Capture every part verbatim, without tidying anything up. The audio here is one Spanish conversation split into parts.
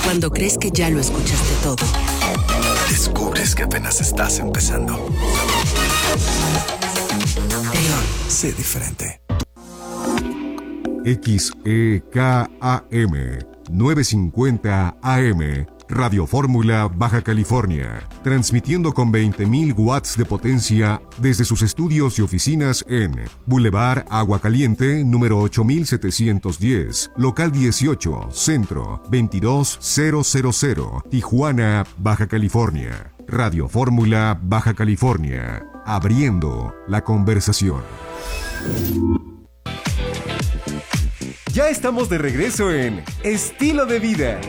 Cuando crees que ya lo escuchaste todo, descubres que apenas estás empezando. León, sé diferente. X E K A M novecientos cincuenta A M, Radio Fórmula, Baja California, transmitiendo con veinte mil watts de potencia desde sus estudios y oficinas en Boulevard Agua Caliente, número ocho mil setecientos diez, local dieciocho, Centro, veintidós mil, Tijuana, Baja California. Radio Fórmula, Baja California, abriendo la conversación. Ya estamos de regreso en Estilo de Vida.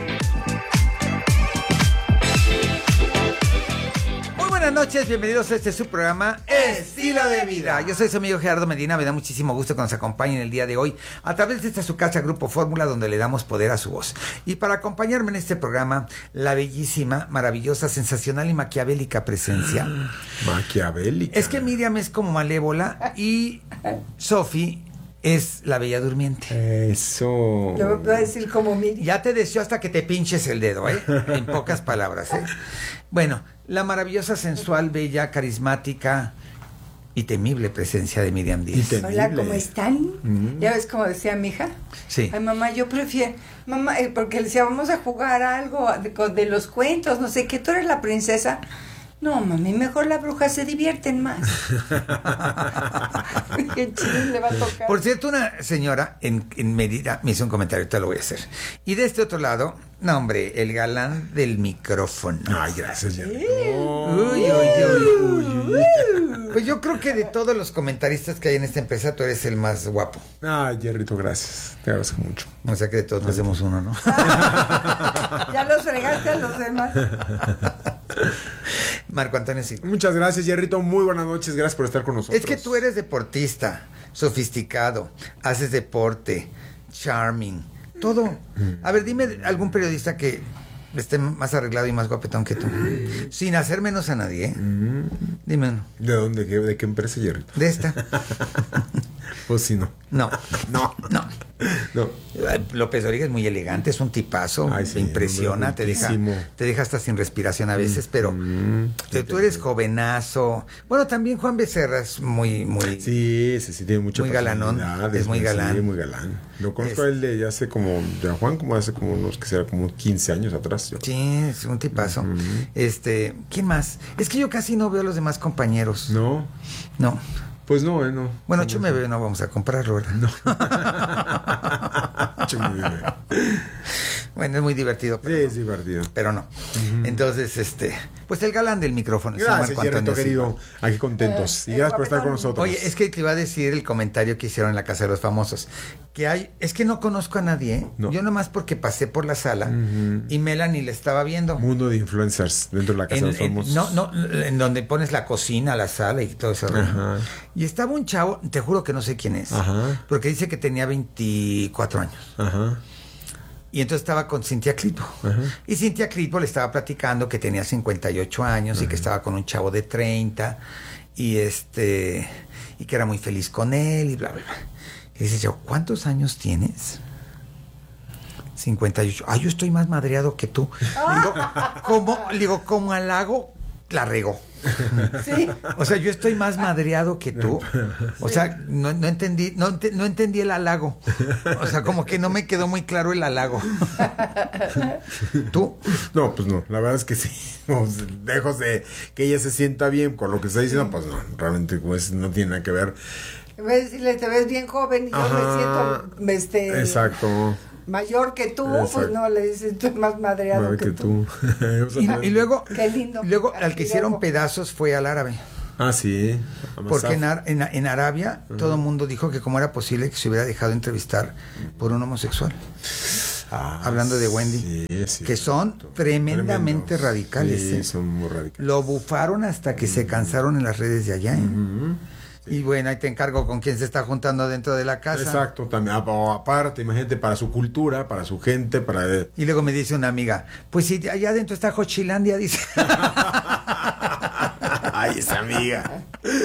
Muy buenas noches, bienvenidos a este su programa Estilo de Vida. Yo soy su amigo Gerardo Medina, me da muchísimo gusto que nos acompañen el día de hoy a través de esta su casa Grupo Fórmula, donde le damos poder a su voz. Y para acompañarme en este programa, la bellísima, maravillosa, sensacional y maquiavélica presencia. Maquiavélica. Es que Miriam es como malévola y Sofi es la bella durmiente. Eso. Yo voy a decir como Miriam. Ya te deseo hasta que te pinches el dedo, ¿eh? En pocas palabras, ¿eh? Bueno, la maravillosa, sensual, bella, carismática y temible presencia de Miriam Díaz. Hola, ¿cómo están? Mm. ¿Ya ves cómo decía mi hija? Sí. Ay, mamá, yo prefiero... Mamá, eh, porque le decía, vamos a jugar algo de, de los cuentos, no sé qué, tú eres la princesa. No, mami, mejor la bruja, se divierten más. Qué chido le va a tocar. Por cierto, una señora en, en Mérida me hizo un comentario, te lo voy a hacer. Y de este otro lado, no, hombre, el galán del micrófono. Ay, gracias, ya. Uy, uy, uy, uy, uy. Pues yo creo que de todos los comentaristas que hay en esta empresa, tú eres el más guapo. Ay, Jerrito, gracias. Te agradezco mucho. O sea que de todos nos hacemos uno, ¿no? Ya los fregaste a los demás. Marco Antonio, sí. Muchas gracias, Jerrito. Muy buenas noches. Gracias por estar con nosotros. Es que tú eres deportista, sofisticado, haces deporte, charming, todo. A ver, dime algún periodista que esté más arreglado y más guapetón que tú. Sin hacer menos a nadie, ¿eh? Dime uno. ¿De dónde? ¿De qué, de qué empresa, Jerrito? De esta. Pues sí, no. No. No. No. No. López Dóriga es muy elegante, es un tipazo. Ay, sí, te impresiona, te deja, te deja hasta sin respiración a veces, pero Mm, tú, tú eres jovenazo. Bueno, también Juan Becerra es muy, muy... Sí, sí, sí, tiene mucha Muy galanón, personalidad, es muy galán. Sí, muy galán. Lo conozco Es- a él de ya hace como, de a Juan como hace como unos, que será como quince años atrás. Yo. Sí, es un tipazo. Ujú. Este, ¿quién más? Es que yo casi no veo a los demás compañeros. No, No. pues no, eh, no. Bueno, no, yo me veo, no vamos a comprarlo, ¿verdad? No. Chume, bebé. Bueno, es muy divertido, pero, Sí, es divertido. pero no. Entonces, este, pues el galán del micrófono. el señor Gracias, Marco Jerrito, Antonio querido. Silva. Aquí contentos. Eh, Y gracias por el estar con guapetón. nosotros. Oye, es que te iba a decir el comentario que hicieron en la Casa de los Famosos. Que hay, es que no conozco a nadie, ¿eh? No. Yo nomás porque pasé por la sala Ujú. y Melanie le estaba viendo. Mundo de influencers dentro de la casa En, de los en- famosos. no, no, en donde pones la cocina, la sala y todo eso. Ajá. Y estaba un chavo, te juro que no sé quién es, Ajá. porque dice que tenía veinticuatro años. Ajá. Y entonces estaba con Cintia Clitbo. Ajá. Y Cintia Clitbo le estaba platicando que tenía cincuenta y ocho años y que estaba con un chavo de treinta y este y que era muy feliz con él y bla, bla, bla. Y dice yo, ¿cuántos años tienes? cincuenta y ocho. Ay, yo estoy más madreado que tú. Le digo, ¿cómo? Le digo, como al lago, la regó. Sí. O sea, yo estoy más madreado que tú. O sea, no, no entendí, no, ente- no entendí el halago. O sea, como que no me quedó muy claro el halago. ¿Tú? No, pues no, la verdad es que sí. Pues, lejos de que ella se sienta bien con lo que está diciendo, pues no, realmente pues, no tiene nada que ver. En vez de decirle, te ves bien joven y yo Ajá. me siento este, Exacto. mayor que tú, Exacto. pues no, le dices, tú eres más madreado Igual que, que tú. tú. O sea, Y, no- y luego, Qué lindo. luego al que Y hicieron luego- pedazos fue al árabe. Ah, sí. Porque en, Ar- en, en Arabia todo el mundo dijo que cómo era posible que se hubiera dejado entrevistar por un homosexual. Ah, hablando de Wendy, sí, sí, que son cierto. tremendamente Tremendos. radicales. Sí, ¿eh? son muy radicales. Lo bufaron hasta que se cansaron en las redes de allá. ¿eh? Ujú. Y bueno, ahí te encargo con quién se está juntando dentro de la casa. Exacto, también ah, o aparte, imagínate, para su cultura, para su gente, para... Y luego me dice una amiga, pues si allá adentro está Jochilandia, dice. Ay, ríes, amiga.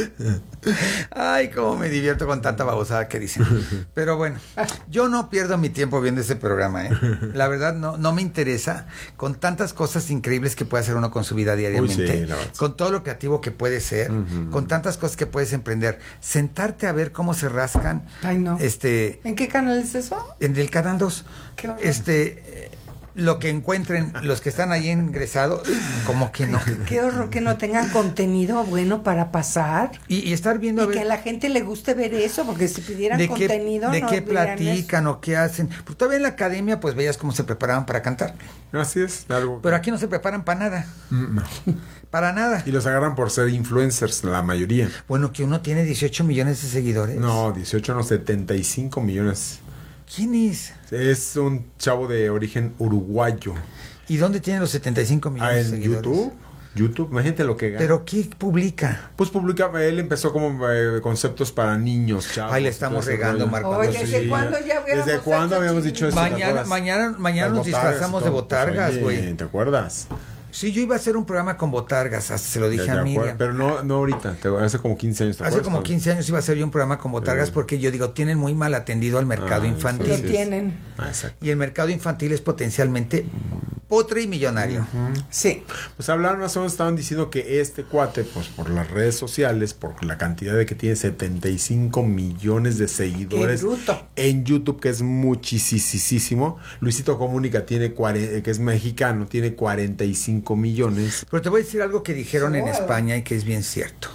Ay, cómo me divierto con tanta babosada que dicen. Pero bueno, yo no pierdo mi tiempo viendo ese programa, ¿eh? La verdad, no, no me interesa. Con tantas cosas increíbles que puede hacer uno con su vida diariamente. Uy, sí, la verdad. Con todo lo creativo que puede ser. Uh-huh. Con tantas cosas que puedes emprender. Sentarte a ver cómo se rascan. Ay, no. Este, ¿En qué canal es eso? En el canal dos. Qué horror. Este... Lo que encuentren los que están ahí ingresados, como que no. Qué horror que no tengan contenido bueno para pasar. Y, y estar viendo y a ver, que a la gente le guste ver eso, porque si pidieran de contenido qué, de no qué verían platican o qué hacen. Porque todavía en la academia pues veías cómo se preparaban para cantar. Así es, algo. Pero aquí no se preparan para nada. No. Para nada. Y los agarran por ser influencers, la mayoría. Bueno, que uno tiene dieciocho millones de seguidores. No, dieciocho, no, setenta y cinco millones. ¿Quién es? Es un chavo de origen uruguayo. ¿Y dónde tiene los setenta y cinco millones ah, de en seguidores? YouTube. YouTube, imagínate lo que gana. ¿Pero qué publica? Pues publica, él empezó como eh, conceptos para niños, chavos. Ay, le estamos regando, Marco. Oye, ¿desde sí. cuándo ya habíamos ¿Desde cuándo habíamos dicho eso? Mañana, mañana, mañana nos disfrazamos de botargas, güey. Pues, ¿te acuerdas? Sí, yo iba a hacer un programa con botargas, hasta se lo dije a Miriam. Pero no, no ahorita, te, hace como quince años. ¿te hace como quince años iba a hacer yo un programa con botargas, pero... porque yo digo, tienen muy mal atendido al mercado ah, infantil. Lo tienen. Ah, exacto. Y el mercado infantil es potencialmente potre y millonario. Uh-huh. Sí. Pues hablaron más o menos, estaban diciendo que este cuate, pues por las redes sociales, por la cantidad de que tiene setenta y cinco millones de seguidores en YouTube, que es muchísimo. Luisito Comunica tiene cuarenta, que es mexicano, tiene cuarenta y cinco millones. Pero te voy a decir algo que dijeron en España y que es bien cierto.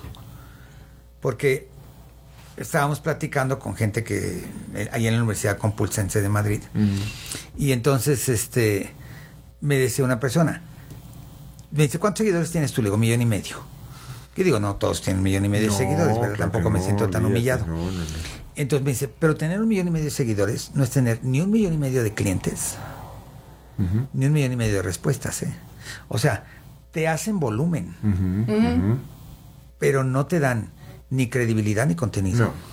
Porque estábamos platicando con gente que ahí en la Universidad Complutense de Madrid. Uh-huh. Y entonces este me decía una persona, me dice, ¿cuántos seguidores tienes tú? Le digo, millón y medio. Y digo, no, todos tienen un millón y medio no, de seguidores, ¿verdad? Claro Tampoco me no, siento tan humillado. No, no, no. Entonces me dice, pero tener un millón y medio de seguidores no es tener ni un millón y medio de clientes, uh-huh. ni un millón y medio de respuestas, ¿eh? O sea, te hacen volumen, uh-huh, uh-huh. pero no te dan ni credibilidad ni contenido. No.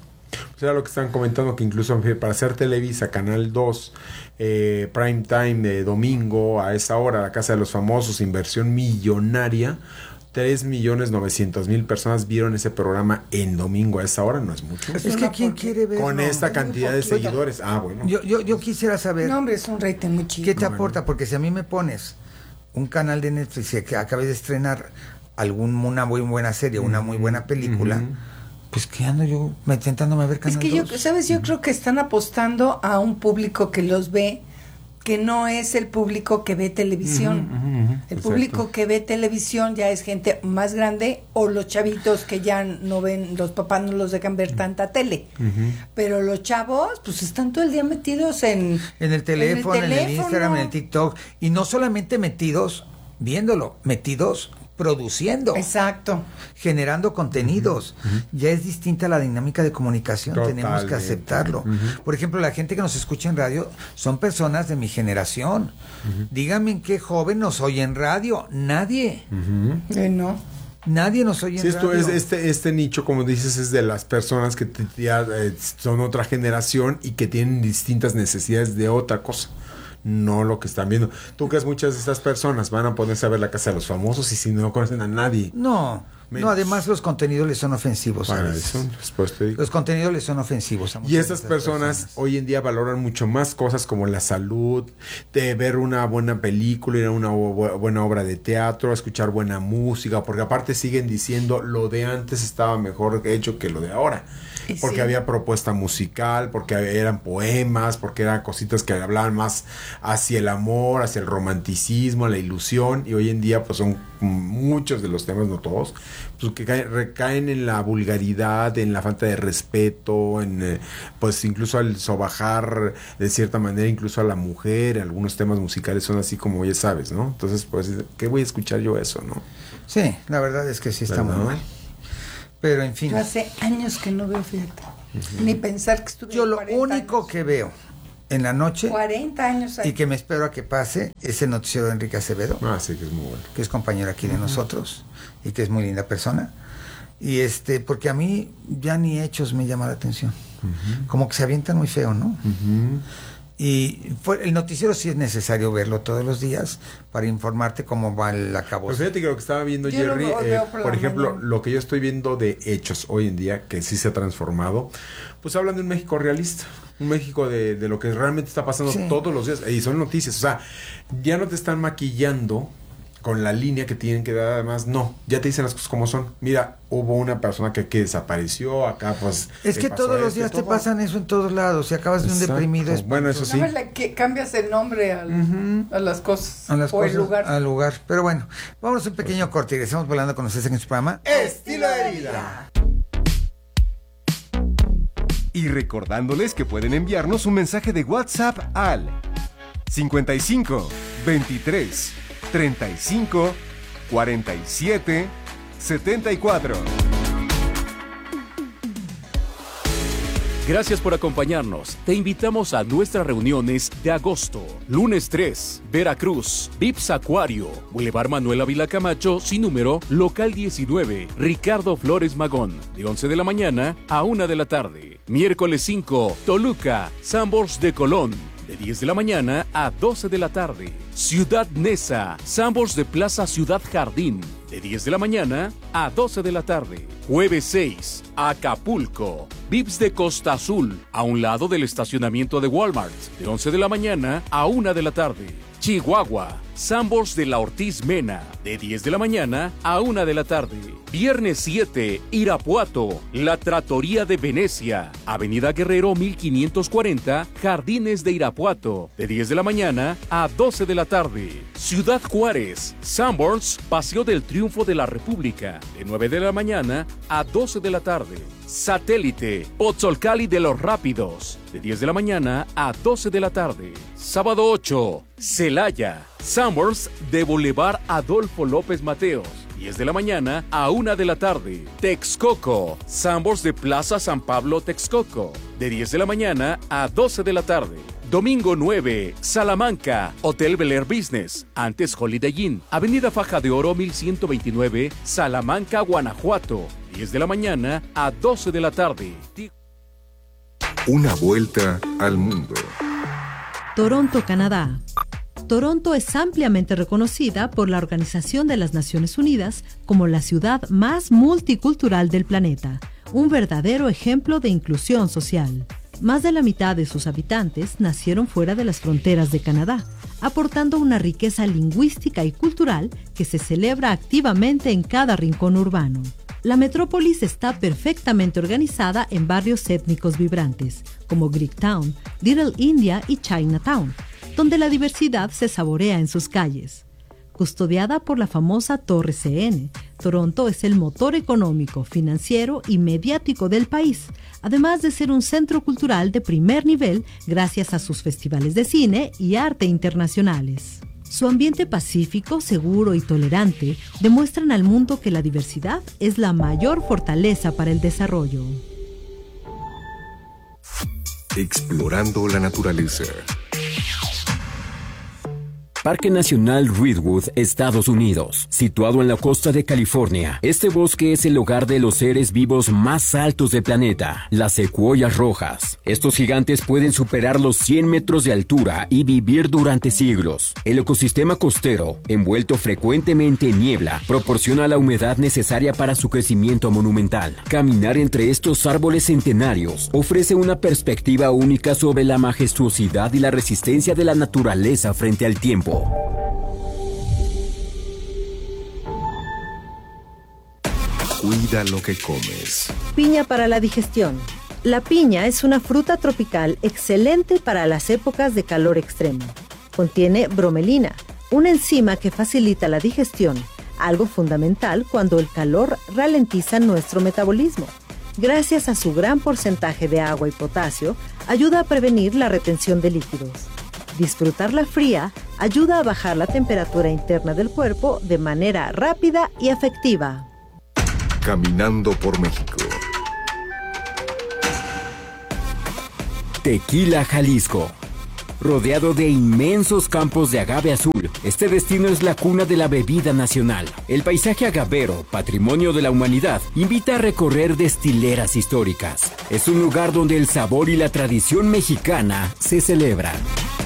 O sea, lo que están comentando, que incluso para hacer Televisa, Canal dos, eh, Prime Time de domingo, a esa hora, La Casa de los Famosos, inversión millonaria, tres millones novecientos mil personas vieron ese programa en domingo a esa hora, no es mucho. Es, es que ¿quién quiere ver? Con esta cantidad de seguidores. Ah, bueno. Yo, yo, yo quisiera saber... No, hombre, es un rating muy chico. ¿Qué te bueno. aporta? Porque si a mí me pones un canal de Netflix que acabé de estrenar algún, una muy buena serie, una muy buena película... Uh-huh. Pues que ando yo intentándome ver Canal Es que dos. yo, ¿sabes? Yo creo que están apostando a un público que los ve, que no es el público que ve televisión. Uh-huh, uh-huh, el exacto. público que ve televisión ya es gente más grande o los chavitos que ya no ven, los papás no los dejan ver tanta tele. Uh-huh. Pero los chavos, pues están todo el día metidos en... En el teléfono, en el, teléfono. en el Instagram, en el TikTok. Y no solamente metidos viéndolo, metidos... produciendo. Exacto. Generando contenidos. Uh-huh. Ya es distinta la dinámica de comunicación. Totalmente. Tenemos que aceptarlo. Uh-huh. Por ejemplo, la gente que nos escucha en radio son personas de mi generación. Uh-huh. Díganme en qué joven nos oye en radio. Nadie. Uh-huh. Eh, no. Nadie nos oye sí, en esto radio. Es, este, este nicho, como dices, es de las personas que te, ya eh, son otra generación y que tienen distintas necesidades de otra cosa. No lo que están viendo. ¿Tú crees muchas de estas personas van a ponerse a ver La Casa de los Famosos y si no conocen a nadie? No, menos. No, además los contenidos les son ofensivos. Para eso, después te digo. Los contenidos les son ofensivos. A y estas personas, personas hoy en día valoran mucho más cosas como la salud, de ver una buena película, ir a una bu- buena obra de teatro, escuchar buena música, porque aparte siguen diciendo lo de antes estaba mejor hecho que lo de ahora. Porque sí. había propuesta musical, porque eran poemas, porque eran cositas que hablaban más hacia el amor, hacia el romanticismo, la ilusión, y hoy en día pues son muchos de los temas, no todos, pues que caen, recaen en la vulgaridad, en la falta de respeto, en eh, pues incluso al sobajar de cierta manera incluso a la mujer. Algunos temas musicales son así como ya sabes, ¿no? Entonces pues, ¿qué voy a escuchar yo eso, no? Sí, la verdad es que sí está muy mal. Pero en fin. Yo hace años que no veo, fíjate. Uh-huh. Ni pensar que estuve. Yo lo único años. que veo en la noche. cuarenta años ahí. Y que me espero a que pase es el noticiero de Enrique Acevedo. Ah, sí, que es muy bueno. Que es compañero aquí uh-huh. de nosotros y que es muy linda persona. Y este, porque a mí ya ni hechos me llama la atención. Uh-huh. Como que se avientan muy feo, ¿no? Uh-huh. Y fue, el noticiero sí es necesario verlo todos los días para informarte cómo va la acabose. Pues fíjate que lo que estaba viendo Yo Jerry, lo eh, veo por por la ejemplo, mañana. lo que yo estoy viendo de hechos hoy en día, que sí se ha transformado, pues hablan de un México realista, un México de, de lo que realmente está pasando Sí. todos los días, y son noticias, o sea, ya no te están maquillando con la línea que tienen que dar, además, no, ya te dicen las cosas como son. Mira, hubo una persona que, que desapareció, acá pues... Es que pasó todos los esto, días te todo. pasan eso en todos lados. Si acabas de un Exacto. deprimido... es Bueno, eso sí. Nada más le que cambias el nombre al- Ujú. a las cosas. a las o cosas, el lugar. al lugar. Pero bueno, vamos a un pequeño corte y estamos volando con ustedes en su programa Estilo de vida. Y recordándoles que pueden enviarnos un mensaje de WhatsApp al cincuenta y cinco, veintitrés, treinta y cinco, cuarenta y siete, setenta y cuatro. Gracias por acompañarnos. Te invitamos a nuestras reuniones de agosto. Lunes tres, Veracruz, Vips Acuario, Boulevard Manuel Ávila Camacho, sin número, local diecinueve, Ricardo Flores Magón, de once de la mañana a una de la tarde. Miércoles cinco, Toluca, Sambors de Colón, de diez de la mañana a doce de la tarde. Ciudad Neza, Sambors de Plaza Ciudad Jardín, de diez de la mañana a doce de la tarde. Jueves seis, Acapulco, Vips de Costa Azul, a un lado del estacionamiento de Walmart, de once de la mañana a una de la tarde. Chihuahua, Sambors de la Ortiz Mena, de diez de la mañana a una de la tarde. Viernes siete, Irapuato, La Trattoria de Venecia, Avenida Guerrero mil quinientos cuarenta, Jardines de Irapuato, de diez de la mañana a doce de la tarde. Ciudad Juárez, Sanborns, Paseo del Triunfo de la República, de nueve de la mañana a doce de la tarde. Satélite, Pozzolcali de los Rápidos, de diez de la mañana a doce de la tarde. Sábado ocho, Celaya, Sanborns de Boulevard Adolfo López Mateos, diez de la mañana a una de la tarde. Texcoco, Sanborns de Plaza San Pablo Texcoco, de diez de la mañana a doce de la tarde. Domingo nueve, Salamanca, Hotel Bel Air Business, antes Holiday Inn, Avenida Faja de Oro mil ciento veintinueve, Salamanca, Guanajuato, diez de la mañana a doce de la tarde. Una vuelta al mundo. Toronto, Canadá. Toronto es ampliamente reconocida por la Organización de las Naciones Unidas como la ciudad más multicultural del planeta, un verdadero ejemplo de inclusión social. Más de la mitad de sus habitantes nacieron fuera de las fronteras de Canadá, aportando una riqueza lingüística y cultural que se celebra activamente en cada rincón urbano. La metrópolis está perfectamente organizada en barrios étnicos vibrantes, como Greektown, Little India y Chinatown, donde la diversidad se saborea en sus calles. Custodiada por la famosa Torre C N, Toronto es el motor económico, financiero y mediático del país, además de ser un centro cultural de primer nivel gracias a sus festivales de cine y arte internacionales. Su ambiente pacífico, seguro y tolerante demuestran al mundo que la diversidad es la mayor fortaleza para el desarrollo. Explorando la naturaleza. Parque Nacional Redwood, Estados Unidos. Situado en la costa de California, este bosque es el hogar de los seres vivos más altos del planeta, las secuoyas rojas. Estos gigantes pueden superar los cien metros de altura y vivir durante siglos. El ecosistema costero, envuelto frecuentemente en niebla, proporciona la humedad necesaria para su crecimiento monumental. Caminar entre estos árboles centenarios ofrece una perspectiva única sobre la majestuosidad y la resistencia de la naturaleza frente al tiempo. Cuida lo que comes. Piña para la digestión. La piña es una fruta tropical excelente para las épocas de calor extremo. Contiene bromelina, una enzima que facilita la digestión, algo fundamental cuando el calor ralentiza nuestro metabolismo. Gracias a su gran porcentaje de agua y potasio, ayuda a prevenir la retención de líquidos. Disfrutarla fría ayuda a bajar la temperatura interna del cuerpo de manera rápida y efectiva. Caminando por México. Tequila, Jalisco. rodeado de inmensos campos de agave azul. Este destino es la cuna de la bebida nacional. El paisaje agavero, patrimonio de la humanidad, invita a recorrer destileras históricas. Es un lugar donde el sabor y la tradición mexicana se celebran.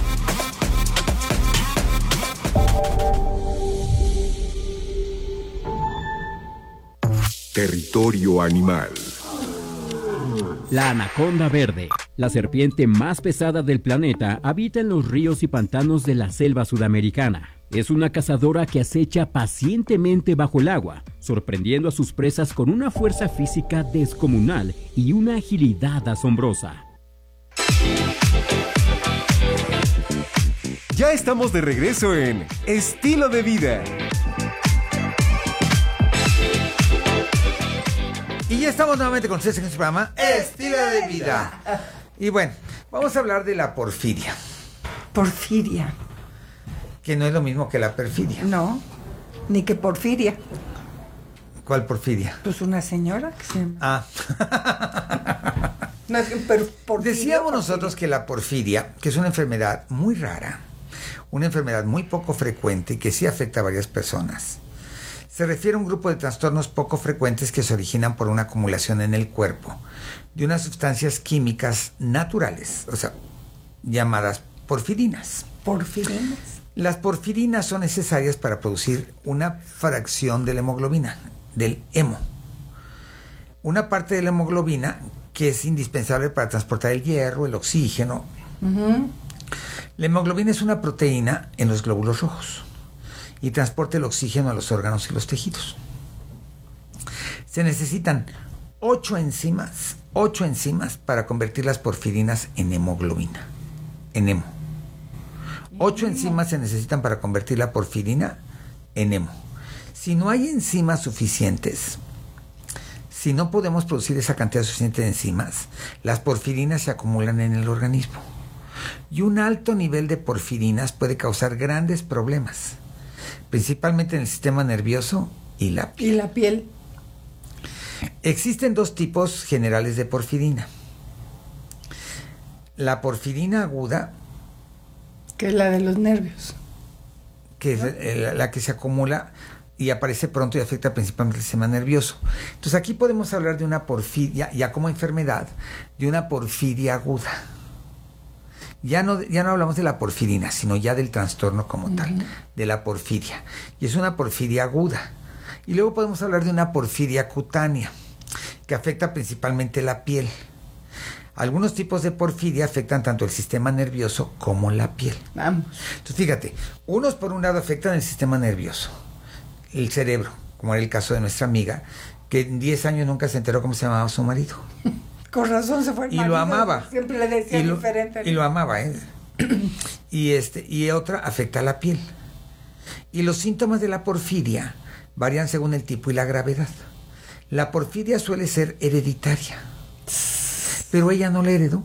Territorio animal. La anaconda verde, la serpiente más pesada del planeta, habita en los ríos y pantanos de la selva sudamericana. Es una cazadora que acecha pacientemente bajo el agua, sorprendiendo a sus presas con una fuerza física descomunal y una agilidad asombrosa. Ya estamos de regreso en Estilo de Vida. Y ya estamos nuevamente con ustedes en este programa Estilo de Vida. Y bueno, vamos a hablar de la porfiria. Porfiria. Que no es lo mismo que la perfidia. No, ni que porfiria. ¿Cuál porfiria? Pues una señora que se llama. Ah. No, pero porfiria, Decíamos porfiria. nosotros que la porfiria, que es una enfermedad muy rara, una enfermedad muy poco frecuente y que sí afecta a varias personas, se refiere a un grupo de trastornos poco frecuentes que se originan por una acumulación en el cuerpo de unas sustancias químicas naturales, o sea, llamadas porfirinas. Porfirinas. Las porfirinas son necesarias para producir una fracción de la hemoglobina, del hemo. Una parte de la hemoglobina que es indispensable para transportar el hierro, el oxígeno. Uh-huh. La hemoglobina es una proteína en los glóbulos rojos y transporta el oxígeno a los órganos y los tejidos. Se necesitan ocho enzimas, ocho enzimas para convertir las porfirinas en hemoglobina, en hemo. Ocho enzimas se necesitan para convertir la porfirina en hemo. Si no hay enzimas suficientes, si no podemos producir esa cantidad suficiente de enzimas, las porfirinas se acumulan en el organismo. Y un alto nivel de porfirinas puede causar grandes problemas, principalmente en el sistema nervioso y la piel. Y la piel. Existen dos tipos generales de porfirina. La porfirina aguda, Que es la de los nervios. que es eh, la que se acumula y aparece pronto y afecta principalmente el sistema nervioso. Entonces aquí podemos hablar de una porfiria, ya como enfermedad, de una porfiria aguda. Ya no, ya no hablamos de la porfirina, sino ya del trastorno como uh-huh. tal, de la porfiria. Y es una porfiria aguda. Y luego podemos hablar de una porfiria cutánea, que afecta principalmente la piel. Algunos tipos de porfiria afectan tanto el sistema nervioso como la piel. Vamos. Entonces fíjate, unos por un lado afectan el sistema nervioso, el cerebro, como era el caso de nuestra amiga, que en diez años nunca se enteró cómo se llamaba su marido. Con razón se fue el y marido, lo amaba. Siempre le decía y lo, diferente. Y lo amaba, ¿eh? y, este, y otra afecta a la piel. Y los síntomas de la porfiria varían según el tipo y la gravedad. La porfiria suele ser hereditaria, pero ella no la heredó.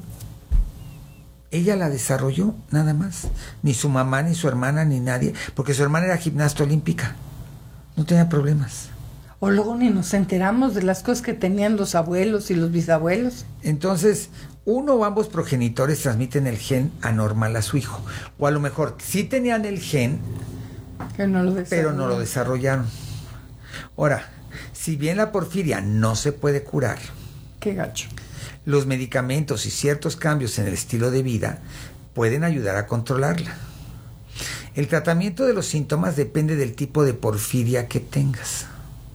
Ella la desarrolló, nada más. Ni su mamá, ni su hermana, ni nadie. Porque su hermana era gimnasta olímpica. No tenía problemas. O luego ni nos enteramos de las cosas que tenían los abuelos y los bisabuelos. Entonces, uno o ambos progenitores transmiten el gen anormal a su hijo. O a lo mejor sí tenían el gen, que no lo pero no lo desarrollaron. Ahora, si bien la porfiria no se puede curar, qué gacho, los medicamentos y ciertos cambios en el estilo de vida pueden ayudar a controlarla. El tratamiento de los síntomas depende del tipo de porfiria que tengas.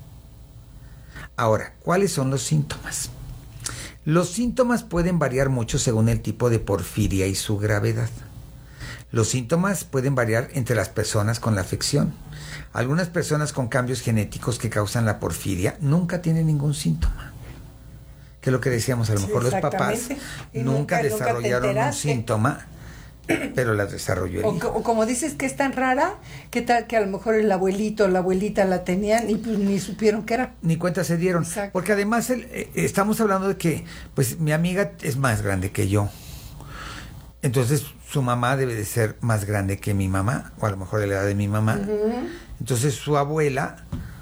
Ahora, ¿cuáles son los síntomas? Los síntomas pueden variar mucho según el tipo de porfiria y su gravedad. Los síntomas pueden variar entre las personas con la afección. Algunas personas con cambios genéticos que causan la porfiria nunca tienen ningún síntoma. Que es lo que decíamos, a lo mejor sí, los papás nunca, nunca desarrollaron nunca un síntoma, pero las desarrolló el o, hijo. O como dices que es tan rara, ¿qué tal que a lo mejor el abuelito o la abuelita la tenían y pues ni supieron qué era? Ni cuenta se dieron. Exacto. Porque además el, eh, estamos hablando de que pues mi amiga es más grande que yo. Entonces su mamá debe de ser más grande que mi mamá, o a lo mejor de la edad de mi mamá. Uh-huh. Entonces su abuela,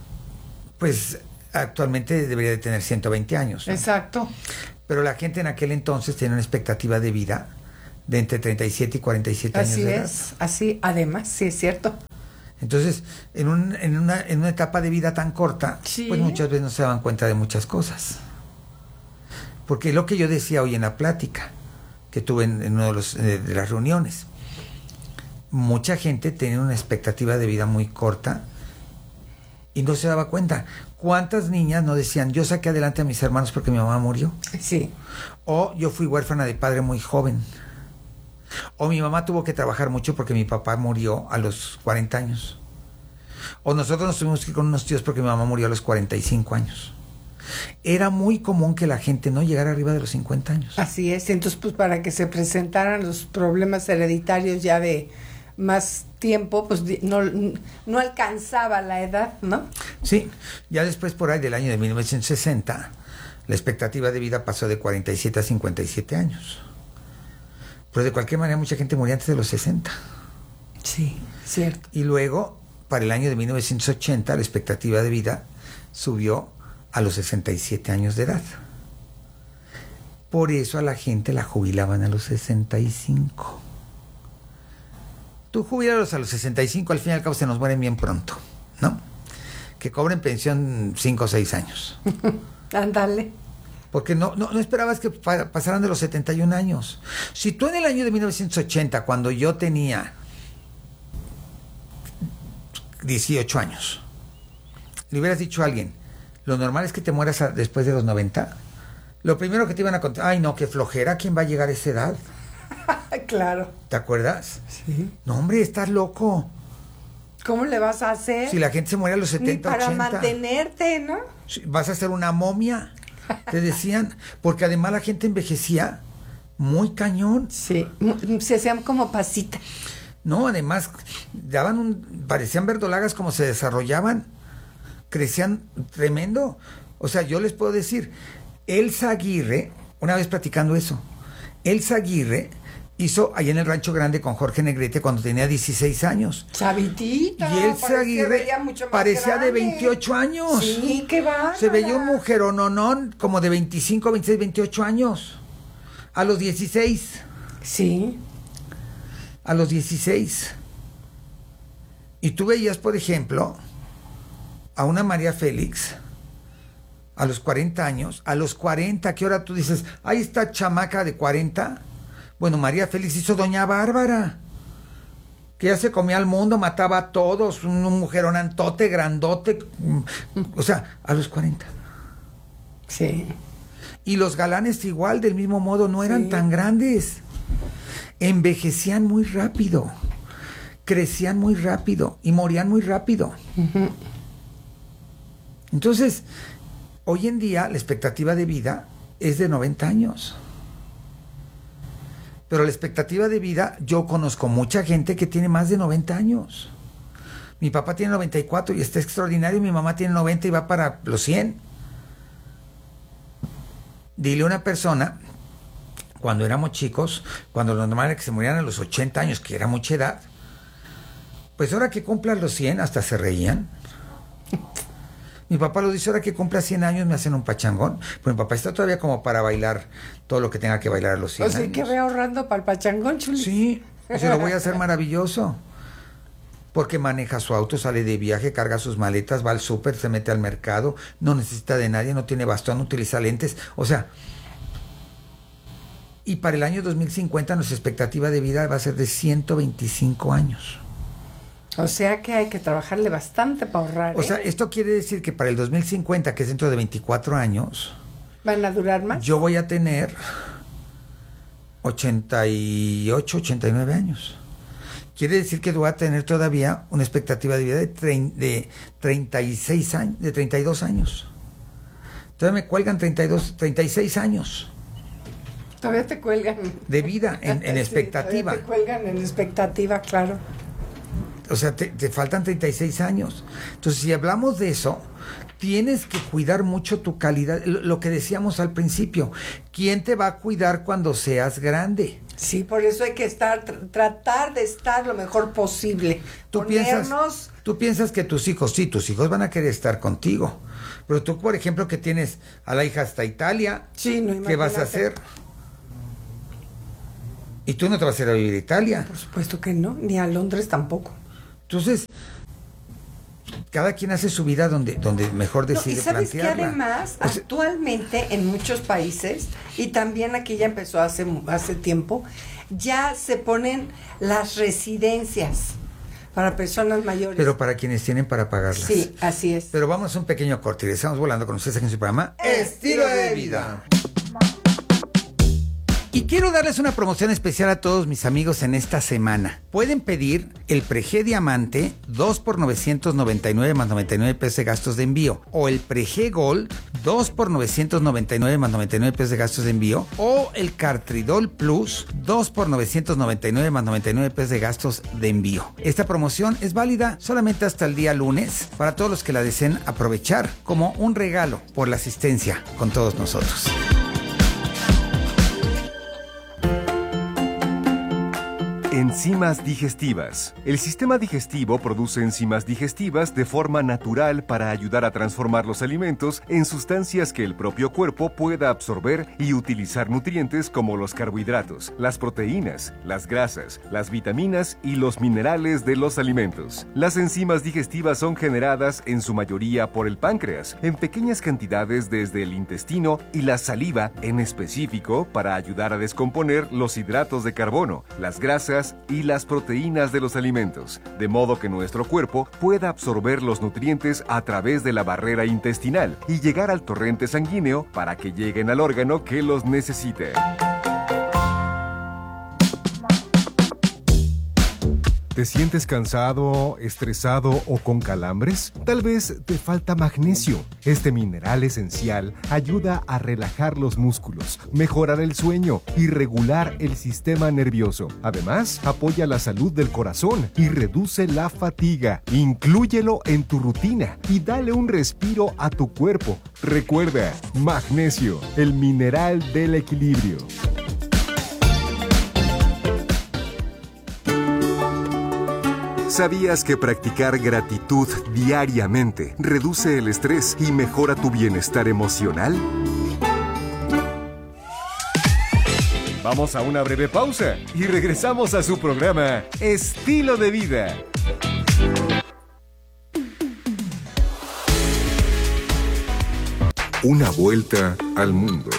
pues actualmente debería de tener ciento veinte años, ¿no? Exacto. Pero la gente en aquel entonces tenía una expectativa de vida de entre treinta y siete y cuarenta y siete años Así de edad. es, así, además, sí es cierto. Entonces, en, un, en, una, en una etapa de vida tan corta, Sí. pues muchas veces no se daban cuenta de muchas cosas. Porque lo que yo decía hoy en la plática, que tuve en, en una de, los, eh, de las reuniones, mucha gente tenía una expectativa de vida muy corta y no se daba cuenta. ¿Cuántas niñas no decían, yo saqué adelante a mis hermanos porque mi mamá murió? Sí. O yo fui huérfana de padre muy joven. O mi mamá tuvo que trabajar mucho porque mi papá murió a los cuarenta años. O nosotros nos tuvimos que ir con unos tíos porque mi mamá murió a los cuarenta y cinco años. Era muy común que la gente no llegara arriba de los cincuenta años. Así es, entonces pues para que se presentaran los problemas hereditarios ya de más tiempo, pues no, no alcanzaba la edad, ¿no? Sí, ya después por ahí del año de mil novecientos sesenta, la expectativa de vida pasó de cuarenta y siete a cincuenta y siete años. Pero de cualquier manera mucha gente moría antes de los sesenta. Sí, cierto. Y luego, para el año de mil novecientos ochenta, la expectativa de vida subió a los sesenta y siete años de edad. Por eso a la gente la jubilaban a los sesenta y cinco. Tú jubílalos a los sesenta y cinco, al fin y al cabo se nos mueren bien pronto, ¿no? Que cobren pensión cinco o seis años. Ándale. Porque no, no, no esperabas que pa- pasaran de los setenta y un años. Si tú en el año de mil novecientos ochenta, cuando yo tenía dieciocho años, le hubieras dicho a alguien, lo normal es que te mueras a, después de los noventa, lo primero que te iban a contar, ay no, qué flojera, ¿quién va a llegar a esa edad? Claro. ¿Te acuerdas? Sí. No, hombre, estás loco. ¿Cómo le vas a hacer? Si la gente se muere a los setenta, Ni para ochenta. mantenerte, ¿no? Vas a ser una momia, te decían. Porque además la gente envejecía muy cañón. Sí, se hacían como pasita. No, además, daban un, parecían verdolagas como se desarrollaban. Crecían tremendo. O sea, yo les puedo decir, Elsa Aguirre, una vez platicando eso, Elsa Aguirre hizo allá en el Rancho Grande con Jorge Negrete cuando tenía dieciséis años. Chavitita. Y Elsa Aguirre parecía de veintiocho años. Sí, qué va. Se veía un mujerononón como de veinticinco, veintiséis, veintiocho años. A los dieciséis. Sí. A los dieciséis. Y tú veías, por ejemplo, a una María Félix a los cuarenta años. A los cuarenta, ¿qué hora tú dices? Ahí está chamaca de cuarenta. Bueno, María Félix hizo Doña Bárbara, que ya se comía al mundo, mataba a todos, un mujeronantote, grandote, o sea, a los cuarenta. Sí. Y los galanes igual, del mismo modo, no eran Sí. tan grandes. Envejecían muy rápido, crecían muy rápido y morían muy rápido. Uh-huh. Entonces, hoy en día la expectativa de vida es de noventa años. Pero la expectativa de vida, yo conozco mucha gente que tiene más de noventa años. Mi papá tiene noventa y cuatro y está extraordinario, mi mamá tiene noventa y va para los cien. Dile a una persona, cuando éramos chicos, cuando lo normal era que se murieran a los ochenta años, que era mucha edad, pues ahora que cumplan los cien, hasta se reían. Mi papá lo dice, ahora que cumpla cien años me hacen un pachangón. Pues mi papá está todavía como para bailar todo lo que tenga que bailar a los cien O sea, años. que ve ahorrando para el pachangón, Chuli. Sí, se lo voy a hacer maravilloso. Porque maneja su auto, sale de viaje, carga sus maletas, va al súper, se mete al mercado, no necesita de nadie, no tiene bastón, no utiliza lentes. O sea, y para el año dos mil cincuenta nuestra expectativa de vida va a ser de ciento veinticinco años. O sea que hay que trabajarle bastante para ahorrar. O ¿eh? sea, esto quiere decir que para el dos mil cincuenta, que es dentro de veinticuatro años, ¿van a durar más? yo voy a tener ochenta y ocho, ochenta y nueve años. Quiere decir que voy a tener todavía una expectativa de vida de, trein, de treinta y seis años, de treinta y dos años. Todavía me cuelgan treinta y dos, treinta y seis años. Todavía te cuelgan. De vida, en, en Sí, expectativa. todavía te cuelgan en expectativa, claro. O sea, te, te faltan treinta y seis años. Entonces, si hablamos de eso, tienes que cuidar mucho tu calidad. Lo, lo que decíamos al principio, ¿quién te va a cuidar cuando seas grande? Sí, por eso hay que estar, tr- tratar de estar lo mejor posible. Tú Ponernos... piensas, tú piensas que tus hijos, sí, tus hijos van a querer estar contigo. Pero tú, por ejemplo, que tienes a la hija hasta Italia, Sí, no, ¿qué vas a imagínate. hacer? ¿Y tú no te vas a ir a vivir a Italia? Por supuesto que no, ni a Londres tampoco. Entonces, cada quien hace su vida donde, donde mejor decide no, y sabes plantearla. que además, o sea, actualmente en muchos países, y también aquí ya empezó hace, hace tiempo, ya se ponen las residencias para personas mayores. Pero para quienes tienen para pagarlas. Sí, así es. Pero vamos a un pequeño corte y estamos volando con ustedes aquí en su programa Estilo de Vida. Y quiero darles una promoción especial a todos mis amigos en esta semana. Pueden pedir el Prege Diamante dos por novecientos noventa y nueve más noventa y nueve pesos de gastos de envío. O el Prege Gold dos por novecientos noventa y nueve más noventa y nueve pesos de gastos de envío. O el Cartridol Plus dos por novecientos noventa y nueve más noventa y nueve pesos de gastos de envío. Esta promoción es válida solamente hasta el día lunes para todos los que la deseen aprovechar como un regalo por la asistencia con todos nosotros. Enzimas digestivas. El sistema digestivo produce enzimas digestivas de forma natural para ayudar a transformar los alimentos en sustancias que el propio cuerpo pueda absorber y utilizar nutrientes como los carbohidratos, las proteínas, las grasas, las vitaminas y los minerales de los alimentos. Las enzimas digestivas son generadas en su mayoría por el páncreas, en pequeñas cantidades desde el intestino y la saliva en específico para ayudar a descomponer los hidratos de carbono, las grasas y las proteínas de los alimentos, de modo que nuestro cuerpo pueda absorber los nutrientes a través de la barrera intestinal y llegar al torrente sanguíneo para que lleguen al órgano que los necesite. ¿Te sientes cansado, estresado o con calambres? Tal vez te falta magnesio. Este mineral esencial ayuda a relajar los músculos, mejorar el sueño y regular el sistema nervioso. Además, apoya la salud del corazón y reduce la fatiga. Inclúyelo en tu rutina y dale un respiro a tu cuerpo. Recuerda, magnesio, el mineral del equilibrio. ¿Sabías que practicar gratitud diariamente reduce el estrés y mejora tu bienestar emocional? Vamos a una breve pausa y regresamos a su programa Estilo de Vida. Una vuelta al mundo.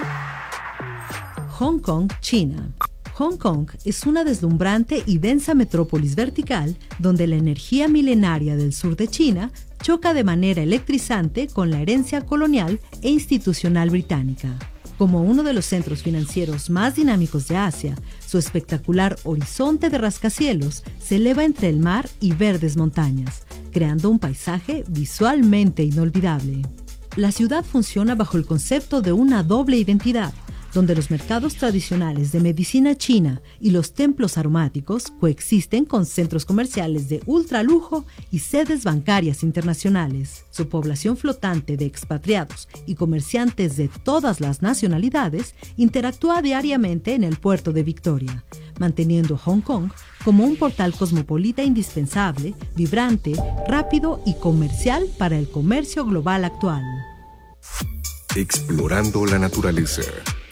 Hong Kong, China. Hong Kong es una deslumbrante y densa metrópolis vertical donde la energía milenaria del sur de China choca de manera electrizante con la herencia colonial e institucional británica. Como uno de los centros financieros más dinámicos de Asia, su espectacular horizonte de rascacielos se eleva entre el mar y verdes montañas, creando un paisaje visualmente inolvidable. La ciudad funciona bajo el concepto de una doble identidad, donde los mercados tradicionales de medicina china y los templos aromáticos coexisten con centros comerciales de ultralujo y sedes bancarias internacionales. Su población flotante de expatriados y comerciantes de todas las nacionalidades interactúa diariamente en el puerto de Victoria, manteniendo Hong Kong como un portal cosmopolita indispensable, vibrante, rápido y comercial para el comercio global actual. Explorando la naturaleza.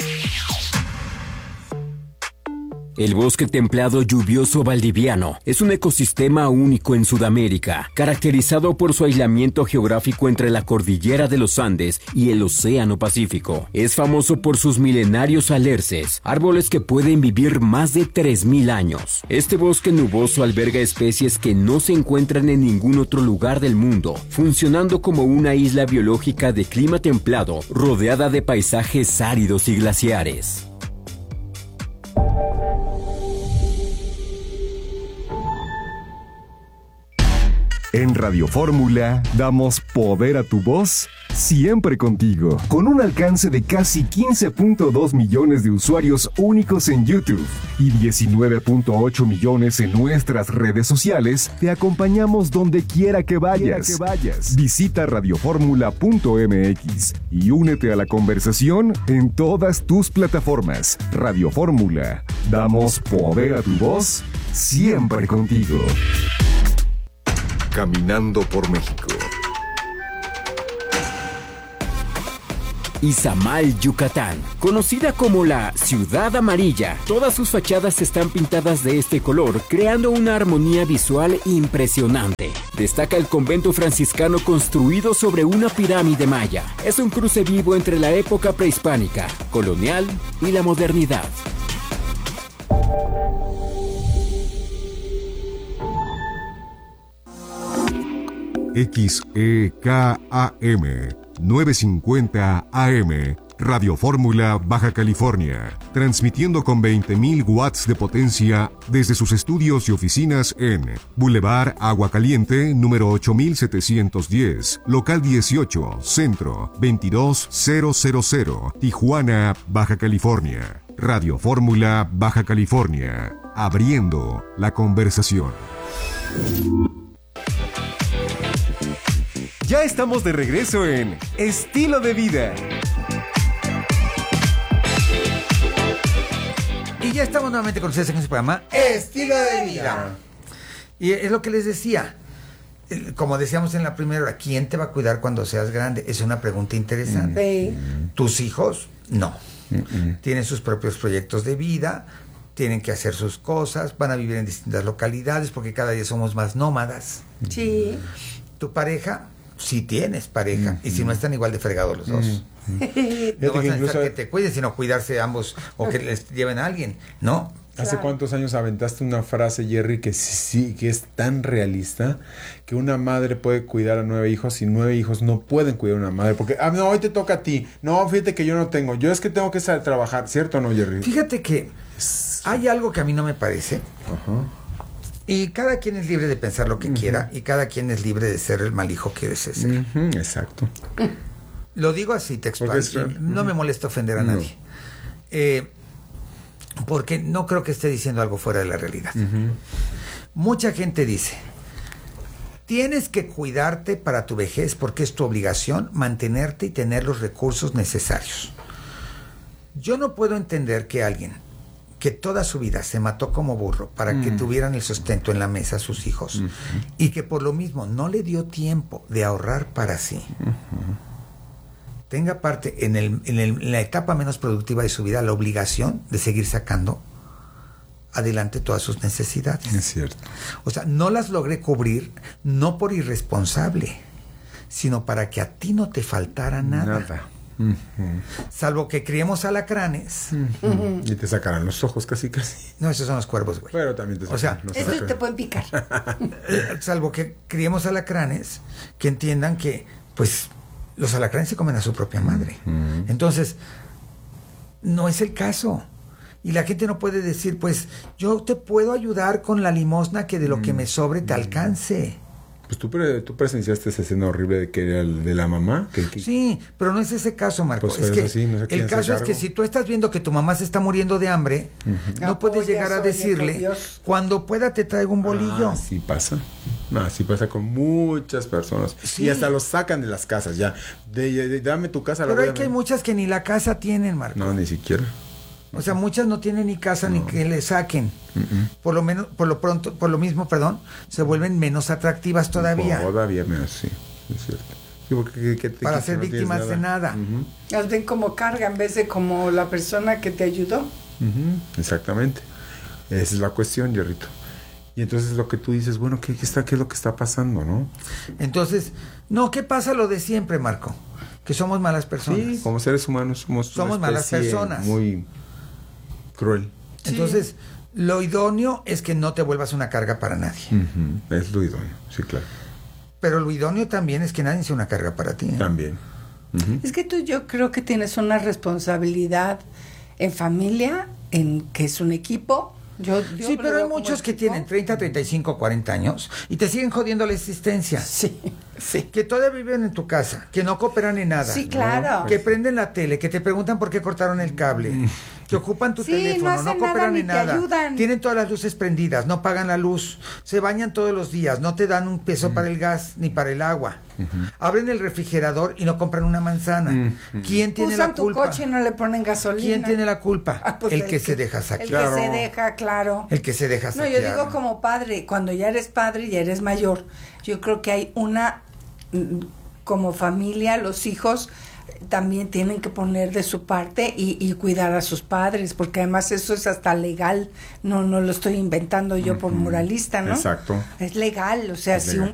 El bosque templado lluvioso valdiviano es un ecosistema único en Sudamérica, caracterizado por su aislamiento geográfico entre la cordillera de los Andes y el Océano Pacífico. Es famoso por sus milenarios alerces, árboles que pueden vivir más de tres mil años. Este bosque nuboso alberga especies que no se encuentran en ningún otro lugar del mundo, funcionando como una isla biológica de clima templado, rodeada de paisajes áridos y glaciares. En Radio Fórmula damos poder a tu voz siempre contigo. Con un alcance de casi quince punto dos millones de usuarios únicos en YouTube y diecinueve punto ocho millones en nuestras redes sociales, te acompañamos donde quiera que vayas. Que vayas. Visita radioformula punto m x y únete a la conversación en todas tus plataformas. Radio Fórmula, damos poder a tu voz siempre contigo. Caminando por México. Izamal, Yucatán. Conocida como la Ciudad Amarilla, todas sus fachadas están pintadas de este color, creando una armonía visual impresionante. Destaca el convento franciscano construido sobre una pirámide maya. Es un cruce vivo entre la época prehispánica, colonial y la modernidad. X E K A M novecientos cincuenta A M, Radio Fórmula, Baja California, transmitiendo con veinte mil watts de potencia desde sus estudios y oficinas en Boulevard Agua Caliente, número ocho mil setecientos diez, local dieciocho, Centro, veintidós mil, Tijuana, Baja California. Radio Fórmula, Baja California, abriendo la conversación. Ya estamos de regreso en Estilo de Vida. Y ya estamos nuevamente con ustedes en este programa Estilo de Vida. Y es lo que les decía. Como decíamos en la primera hora, ¿quién te va a cuidar cuando seas grande? Es una pregunta interesante. Sí. ¿Tus hijos? No. Tienen sus propios proyectos de vida, tienen que hacer sus cosas, van a vivir en distintas localidades porque cada día somos más nómadas. Sí. ¿Tu pareja? Si tienes pareja, mm-hmm. y si no están igual de fregados los dos. Mm-hmm. No vas a necesitar que te cuiden, sino cuidarse ambos o que les lleven a alguien, ¿no? ¿Hace claro. cuántos años aventaste una frase, Jerry, que sí, que es tan realista, que una madre puede cuidar a nueve hijos y nueve hijos no pueden cuidar a una madre? Porque, ah, no, hoy te toca a ti. No, fíjate que yo no tengo. Yo es que tengo que salir a trabajar, ¿cierto o no, Jerry? Fíjate que hay algo que a mí no me parece. Ajá. Y cada quien es libre de pensar lo que uh-huh. quiera y cada quien es libre de ser el mal hijo que desee ser. Uh-huh. Exacto. Lo digo así textual. Es, uh-huh. No me molesta ofender a no. nadie. Eh, porque no creo que esté diciendo algo fuera de la realidad. Uh-huh. Mucha gente dice, tienes que cuidarte para tu vejez porque es tu obligación mantenerte y tener los recursos necesarios. Yo no puedo entender que alguien que toda su vida se mató como burro para mm. que tuvieran el sustento en la mesa a sus hijos uh-huh. y que por lo mismo no le dio tiempo de ahorrar para sí, uh-huh. tenga parte en, el, en, el, en la etapa menos productiva de su vida la obligación de seguir sacando adelante todas sus necesidades. Es cierto. O sea, no las logré cubrir no por irresponsable, sino para que a ti no te faltara nada. Nada. Uh-huh. Salvo que criemos alacranes uh-huh. Uh-huh. y te sacarán los ojos casi casi. No, esos son los cuervos, güey. Pero también te sacan, o sea, los esos te pueden picar. Salvo que criemos alacranes que entiendan que pues los alacranes se comen a su propia madre. Uh-huh. Entonces no es el caso. Y la gente no puede decir, pues yo te puedo ayudar con la limosna que de lo uh-huh. que me sobre te alcance. Pues tú, pre, tú presenciaste esa escena horrible de que era el de la mamá. Que, que... Sí, pero no es ese caso, Marco. Pues es que así, no sé el caso es que si tú estás viendo que tu mamá se está muriendo de hambre, uh-huh. no, no puedes llegar a decirle, cuando pueda te traigo un bolillo. Ah, sí pasa. No, sí pasa con muchas personas. Sí. Y hasta los sacan de las casas ya. De, de, de, dame tu casa. Pero la hay que hay muchas que ni la casa tienen, Marco. No, ni siquiera. O sea, muchas no tienen ni casa no. ni que le saquen. Uh-uh. Por lo menos, por lo pronto, por lo mismo, perdón, se vuelven menos atractivas todavía. Todavía menos, sí, es cierto. Sí, porque, ¿qué, qué, qué, Para ser no víctimas nada? de nada. Uh-huh. Las ven como carga en vez de como la persona que te ayudó. Uh-huh. Exactamente. Esa es la cuestión, Jerrito. Y entonces lo que tú dices, bueno, ¿qué, qué, está, ¿qué es lo que está pasando, no? Entonces, no, ¿qué pasa lo de siempre, Marco? Que somos malas personas. Sí, como seres humanos somos Somos malas personas. Muy cruel. Entonces, sí. Lo idóneo es que no te vuelvas una carga para nadie. Uh-huh. Es lo idóneo, sí, claro. Pero lo idóneo también es que nadie sea una carga para ti, ¿eh? También. Uh-huh. Es que tú yo creo que tienes una responsabilidad en familia, en que es un equipo. Yo, yo sí, pero hay muchos que tienen treinta, treinta y cinco, cuarenta años y te siguen jodiendo la existencia. Sí, sí. Que todavía viven en tu casa, que no cooperan en nada. Sí, claro. ¿No? Que prenden la tele, que te preguntan por qué cortaron el cable, que ocupan tu sí, teléfono, no, no cooperan nada, en nada. Ayudan. Tienen todas las luces prendidas, no pagan la luz, se bañan todos los días, no te dan un peso uh-huh. para el gas ni para el agua. Uh-huh. Abren el refrigerador y no compran una manzana. Uh-huh. ¿Quién tiene Usan la culpa? Usan tu coche y no le ponen gasolina. ¿Quién tiene la culpa? Ah, pues el, el que, que se deja saquear. El claro. que se deja, claro. El que se deja saquear. No, yo digo como padre, cuando ya eres padre y ya eres mayor, yo creo que hay una, como familia, los hijos, también tienen que poner de su parte y, y cuidar a sus padres, porque además eso es hasta legal, no no lo estoy inventando yo uh-huh. por moralista, ¿no? Exacto. Es legal, o sea, es si legal. Un